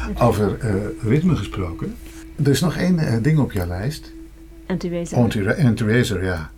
Over ritme gesproken. Er is nog één ding op jouw lijst. Anti-Razer, ja.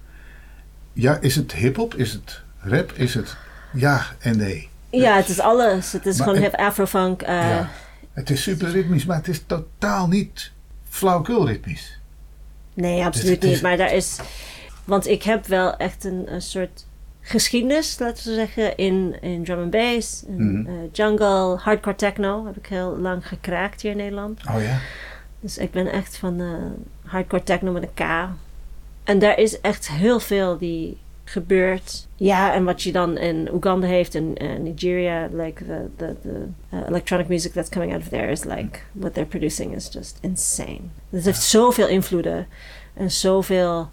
Ja, is het hip-hop? Is het rap? Is het ja en nee? Ja, het is alles. Het is maar gewoon afrofunk. Ja, het is super ritmisch, maar het is totaal niet flauwekul ritmisch. Nee, absoluut niet. Maar daar is... Want ik heb wel echt een soort geschiedenis, laten we zeggen, in drum and bass, jungle, hardcore techno. Heb ik heel lang gekraakt hier in Nederland. Oh ja? Dus ik ben echt van hardcore techno met een K. En daar is echt heel veel die gebeurt. Ja, en wat je dan in Uganda heeft en Nigeria, like the electronic music that's coming out of there is like, what they're producing is just insane. Het heeft zoveel invloeden en zoveel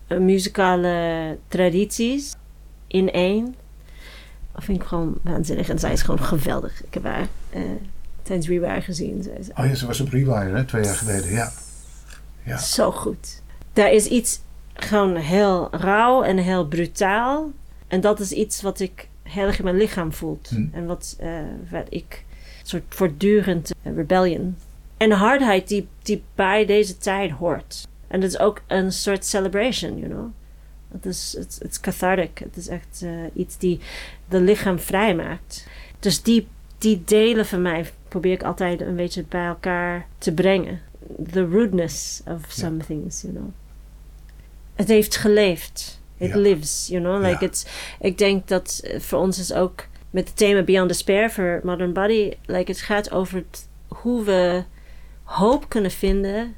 muzikale tradities in één. Dat vind ik gewoon waanzinnig. En zij is gewoon geweldig. Ik heb haar tijdens Rewire gezien. Oh ja, ze was op Rewire, hè? 2 jaar geleden, ja. Zo goed. Daar is iets gewoon heel rauw en heel brutaal. En dat is iets wat ik heel erg in mijn lichaam voelt. En wat ik... Een soort voortdurend rebellion. En hardheid die bij deze tijd hoort. En dat is ook een soort celebration, you know. Het is cathartic. Het is echt iets die de lichaam vrijmaakt. Dus die delen van mij probeer ik altijd een beetje bij elkaar te brengen. The rudeness of some things, you know. Het heeft geleefd. It lives, you know. Like ik denk dat voor ons is ook met het thema Beyond Despair voor Modern Body, like het gaat over hoe we hoop kunnen vinden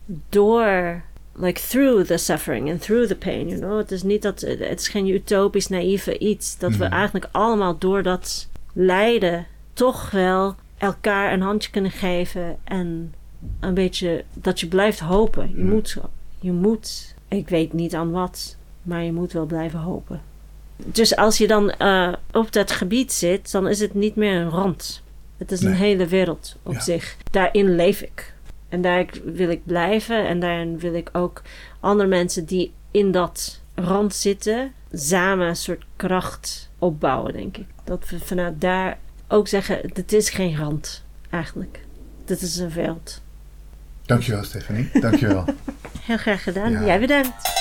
door, like through the suffering and through the pain, you know. Het is niet dat, het is geen utopisch naïeve iets, dat we eigenlijk allemaal door dat lijden toch wel elkaar een handje kunnen geven en een beetje dat je blijft hopen. Je moet, ik weet niet aan wat, maar je moet wel blijven hopen. Dus als je dan op dat gebied zit, dan is het niet meer een rand. Het is een hele wereld op zich. Daarin leef ik. En daar wil ik blijven. En daarin wil ik ook andere mensen die in dat rand zitten, samen een soort kracht opbouwen, denk ik. Dat we vanuit daar ook zeggen, dit is geen rand, eigenlijk. Dit is een veld. Dankjewel, Stephanie. Dankjewel. Heel graag gedaan. Ja. Jij bedankt.